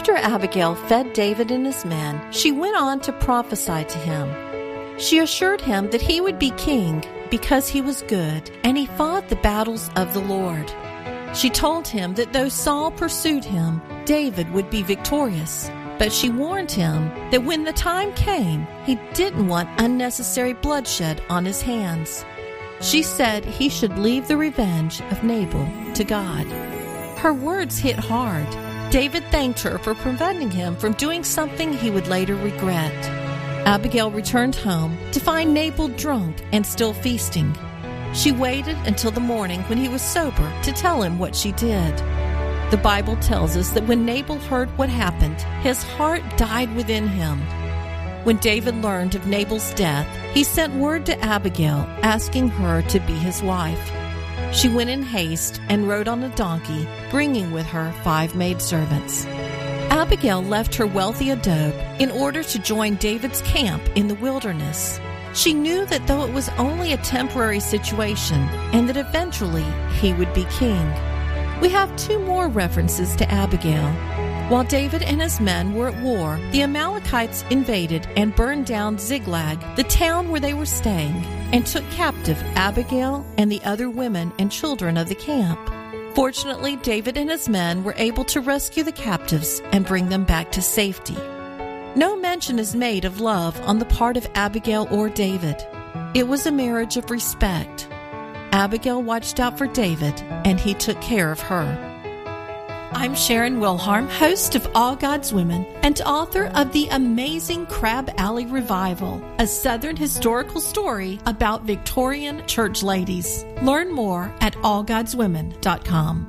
After Abigail fed David and his men, she went on to prophesy to him. She assured him that he would be king because he was good, and he fought the battles of the Lord. She told him that though Saul pursued him, David would be victorious. But she warned him that when the time came, he didn't want unnecessary bloodshed on his hands. She said he should leave the revenge of Nabal to God. Her words hit hard. David thanked her for preventing him from doing something he would later regret. Abigail returned home to find Nabal drunk and still feasting. She waited until the morning when he was sober to tell him what she did. The Bible tells us that when Nabal heard what happened, his heart died within him. When David learned of Nabal's death, he sent word to Abigail asking her to be his wife. She went in haste and rode on a donkey, bringing with her 5 maidservants. Abigail left her wealthy abode in order to join David's camp in the wilderness. She knew that though it was only a temporary situation and that eventually he would be king. We have 2 more references to Abigail. While David and his men were at war, the Amalekites invaded and burned down Ziklag, the town where they were staying, and took captive Abigail and the other women and children of the camp. Fortunately, David and his men were able to rescue the captives and bring them back to safety. No mention is made of love on the part of Abigail or David. It was a marriage of respect. Abigail watched out for David, and he took care of her. I'm Sharon Wilharm, host of All God's Women and author of the amazing Crab Alley Revival, a Southern historical story about Victorian church ladies. Learn more at allgodswomen.com.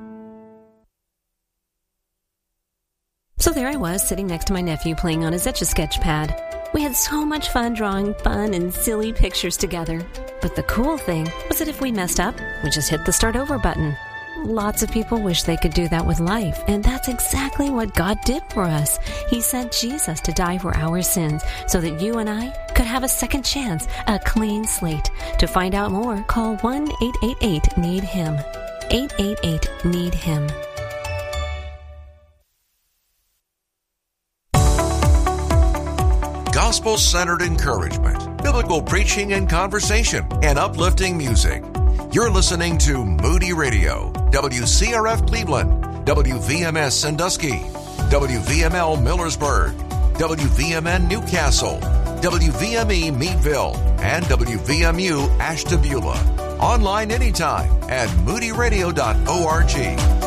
So there I was, sitting next to my nephew playing on his Etch-a-Sketch pad. We had so much fun drawing fun and silly pictures together. But the cool thing was that if we messed up, we just hit the start over button. Lots of people wish they could do that with life, and that's exactly what God did for us. He sent Jesus to die for our sins so that you and I could have a second chance, a clean slate. To find out more, call 1-888-NEED-HIM. 888-NEED-HIM. Gospel-centered encouragement, biblical preaching and conversation, and uplifting music. You're listening to Moody Radio, WCRF Cleveland, WVMS Sandusky, WVML Millersburg, WVMN Newcastle, WVME Meadville, and WVMU Ashtabula. Online anytime at moodyradio.org.